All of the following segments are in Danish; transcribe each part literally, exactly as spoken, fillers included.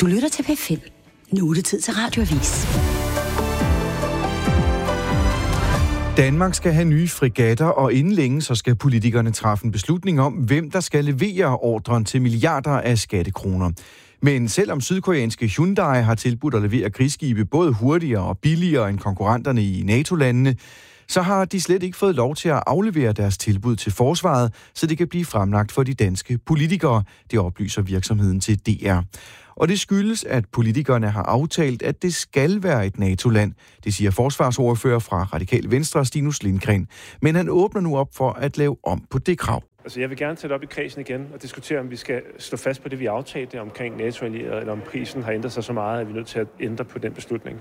Du lytter til P fem. Nu er det tid til Radioavis. Danmark skal have nye fregatter, og inden længe så skal politikerne træffe en beslutning om, hvem der skal levere ordren til milliarder af skattekroner. Men selvom sydkoreanske Hyundai har tilbudt at levere krigsskibe både hurtigere og billigere end konkurrenterne i NATO-landene, så har de slet ikke fået lov til at aflevere deres tilbud til forsvaret, så det kan blive fremlagt for de danske politikere, det oplyser virksomheden til D R. Og det skyldes, at politikerne har aftalt, at det skal være et NATO-land. Det siger forsvarsordfører fra Radikale Venstre, Stinus Lindgren. Men han åbner nu op for at lave om på det krav. Altså, jeg vil gerne tage det op i kredsen igen og diskutere, om vi skal stå fast på det, vi aftalte omkring NATO-allierede, eller om prisen har ændret sig så meget, at vi er nødt til at ændre på den beslutning.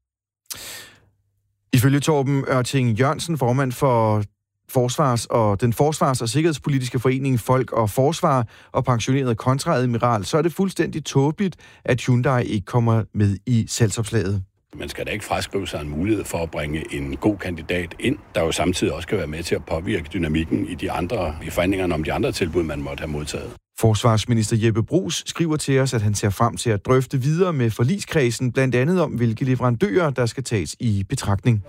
Ifølge Torben Ørting Jørgensen, formand for Forsvars og den forsvars- og sikkerhedspolitiske forening Folk og Forsvar og pensioneret kontraadmiral, så er det fuldstændig tåbeligt, at Hyundai ikke kommer med i salgsopslaget. Man skal da ikke fraskrive sig en mulighed for at bringe en god kandidat ind, der jo samtidig også kan være med til at påvirke dynamikken i de andre i forhandlingerne om de andre tilbud, man måtte have modtaget. Forsvarsminister Jeppe Bruus skriver til os, at han ser frem til at drøfte videre med forligskredsen, blandt andet om, hvilke leverandører, der skal tages i betragtning.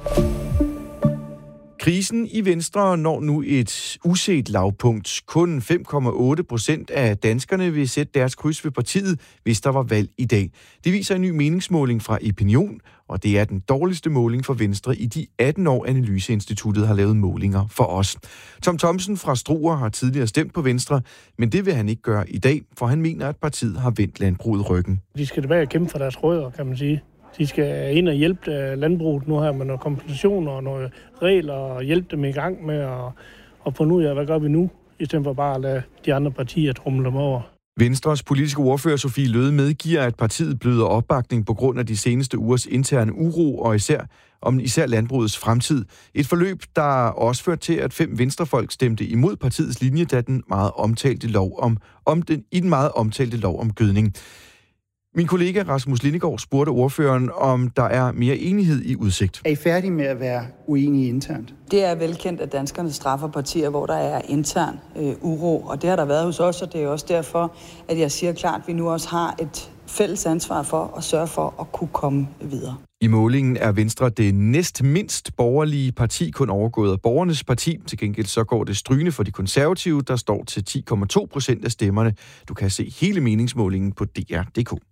Krisen i Venstre når nu et uset lavpunkt. Kun fem komma otte procent af danskerne vil sætte deres kryds ved partiet, hvis der var valg i dag. Det viser en ny meningsmåling fra Epinion, og det er den dårligste måling for Venstre i de atten år, Analyseinstituttet har lavet målinger for os. Tom Thomsen fra Struer har tidligere stemt på Venstre, men det vil han ikke gøre i dag, for han mener, at partiet har vendt landbruget ryggen. De skal tilbage og kæmpe for deres rødder, kan man sige. De skal ind og hjælpe landbruget nu her med nogle kompensationer og nogle regler og hjælpe dem i gang med at, at finde ud af, hvad gør vi nu, i stedet for bare at lade de andre partier tromle dem over. Venstres politiske ordfører Sofie Løhde medgiver, at partiet bløder opbakning på grund af de seneste ugers interne uro og især om især landbrugets fremtid. Et forløb, der også førte til, at fem venstrefolk stemte imod partiets linje, da den meget omtalte lov om, om den, i den meget omtalte lov om gødning. Min kollega Rasmus Lindegaard spurgte ordføreren, om der er mere enighed i udsigt. Er I færdige med at være uenige internt? Det er velkendt, at danskerne straffer partier, hvor der er intern øh, uro, og det har der været hos os, og det er også derfor, at jeg siger klart, at vi nu også har et fælles ansvar for at sørge for at kunne komme videre. I målingen er Venstre det næst mindst borgerlige parti, kun overgået af Borgernes Parti. Til gengæld så går det strygende for de konservative, der står til ti komma to procent af stemmerne. Du kan se hele meningsmålingen på D R punktum d k.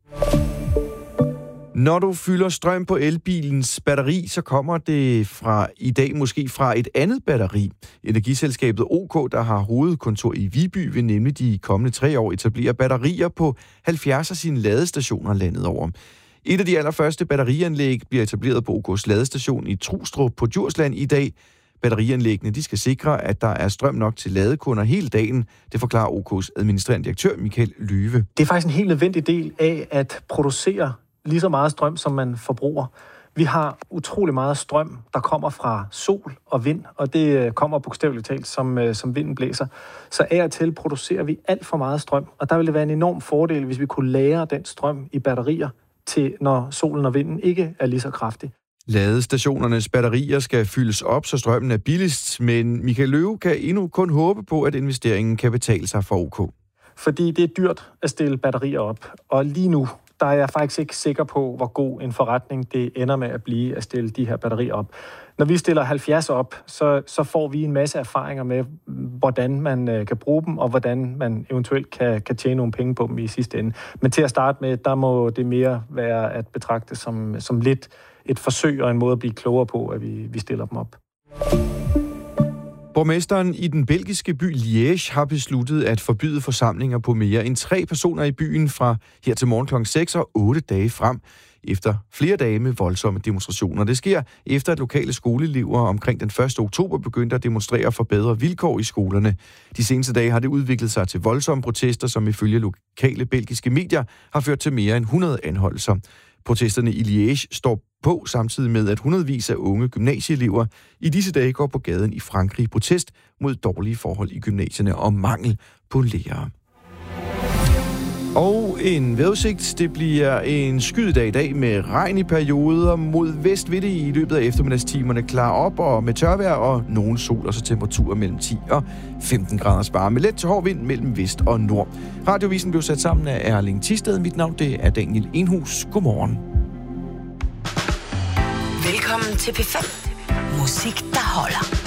Når du fylder strøm på elbilens batteri, så kommer det fra i dag måske fra et andet batteri. Energiselskabet O K, der har hovedkontor i Viby, vil nemlig de kommende tre år etablere batterier på halvfjerds af sine ladestationer landet over. Et af de allerførste batterianlæg bliver etableret på O K's ladestation i Trustrup på Djursland i dag. Batterianlæggene de skal sikre, at der er strøm nok til ladekunder hele dagen. Det forklarer O K's administrerende direktør Michael Løve. Det er faktisk en helt nødvendig del af at producere lige så meget strøm, som man forbruger. Vi har utrolig meget strøm, der kommer fra sol og vind, og det kommer bogstaveligt talt, som, som vinden blæser. Så af og til producerer vi alt for meget strøm, og der ville det være en enorm fordel, hvis vi kunne lagre den strøm i batterier, til når solen og vinden ikke er lige så kraftig. Ladestationernes batterier skal fyldes op, så strømmen er billigst, men Michael Løve kan endnu kun håbe på, at investeringen kan betale sig for O K. Fordi det er dyrt at stille batterier op, og lige nu der er jeg faktisk ikke sikker på, hvor god en forretning det ender med at blive at stille de her batterier op. Når vi stiller halvfjerds op, så, så får vi en masse erfaringer med, hvordan man øh, kan bruge dem, og hvordan man eventuelt kan, kan tjene nogle penge på dem i sidste ende. Men til at starte med, der må det mere være at betragte som, som lidt et forsøg og en måde at blive klogere på, at vi, vi stiller dem op. Borgmesteren i den belgiske by Liège har besluttet at forbyde forsamlinger på mere end tre personer i byen fra her til morgen klokken seks og otte dage frem, efter flere dage med voldsomme demonstrationer. Det sker efter, at lokale skoleelever omkring den første oktober begyndte at demonstrere for bedre vilkår i skolerne. De seneste dage har det udviklet sig til voldsomme protester, som ifølge lokale belgiske medier har ført til mere end hundrede anholdelser. Protesterne i Liège står på samtidig med, at hundredvis af unge gymnasieelever i disse dage går på gaden i Frankrig i protest mod dårlige forhold i gymnasierne og mangel på lærere. Og en vejrudsigt. Det bliver en skyet dag i dag med regn i perioder. Mod vest vil det i løbet af eftermiddagstimerne klare op og med tørvejr og nogen sol, og så temperaturer mellem ti og femten grader bare med let til hård vind mellem vest og nord. Radiovisen blev sat sammen af Erling Thisted. Mit navn det er Daniel Enhus. Godmorgen. Velkommen til P fem. Musik, der holder.